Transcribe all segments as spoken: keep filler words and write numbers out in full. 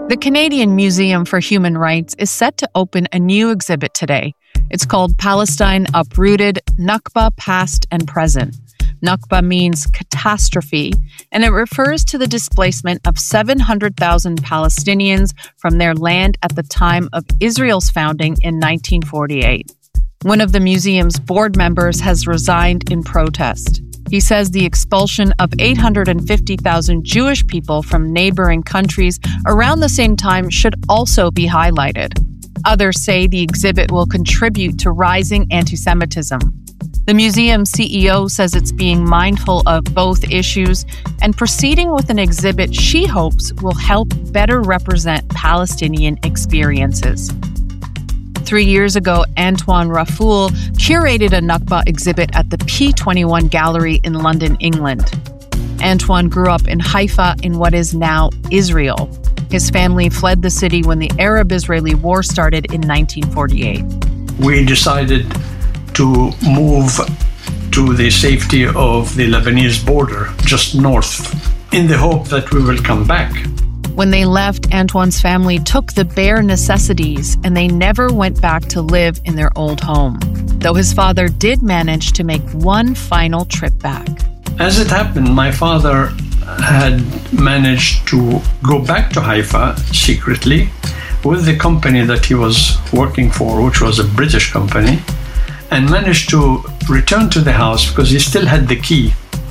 The Canadian Museum for Human Rights is set to open a new exhibit today. It's called Palestine Uprooted, Nakba Past and Present. Nakba means catastrophe, and it refers to the displacement of seven hundred thousand Palestinians from their land at the time of Israel's founding in nineteen forty-eight. One of the museum's board members has resigned in protest. He says the expulsion of eight hundred fifty thousand Jewish people from neighboring countries around the same time should also be highlighted. Others say the exhibit will contribute to rising anti-Semitism. The museum C E O says it's being mindful of both issues and proceeding with an exhibit she hopes will help better represent Palestinian experiences. Three years ago, Antoine Rafoul curated a Nakba exhibit at the P twenty-one Gallery in London, England. Antoine grew up in Haifa in what is now Israel. His family fled the city when the Arab-Israeli War started in nineteen forty-eight. We decided to move to the safety of the Lebanese border, just north, in the hope that we will come back. When they left, Antoine's family took the bare necessities and they never went back to live in their old home, though his father did manage to make one final trip back. As it happened, my father had managed to go back to Haifa secretly with the company that he was working for, which was a British company, and managed to return to the house because he still had the key,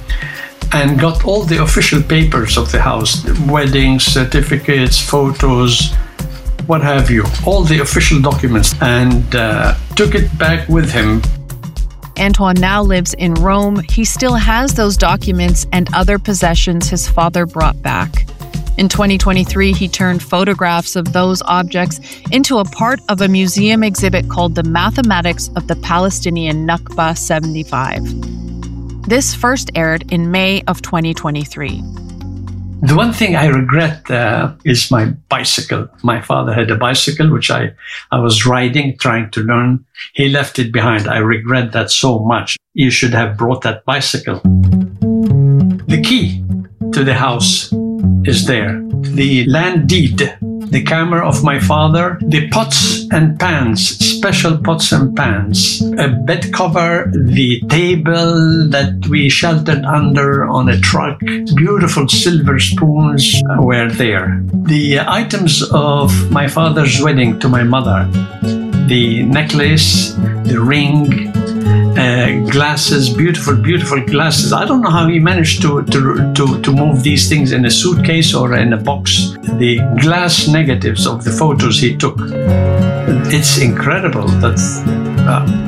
and got all the official papers of the house, weddings, certificates, photos, what have you, all the official documents, and uh, took it back with him. Antoine now lives in Rome. He still has those documents and other possessions his father brought back. In twenty twenty-three, he turned photographs of those objects into a part of a museum exhibit called The Mathematics of the Palestinian Nakba seventy-five. This first aired in May of twenty twenty-three. The one thing I regret uh, is my bicycle. My father had a bicycle, which I, I was riding, trying to learn. He left it behind. I regret that so much. You should have brought that bicycle. The key to the house is there. The land deed, the camera of my father, the pots and pans, special pots and pans, a bed cover, the table that we sheltered under on a truck, beautiful silver spoons were there. The items of my father's wedding to my mother, the necklace, the ring, Uh, glasses, beautiful, beautiful glasses. I don't know how he managed to, to, to, to move these things in a suitcase or in a box. The glass negatives of the photos he took. It's incredible. That's... Uh,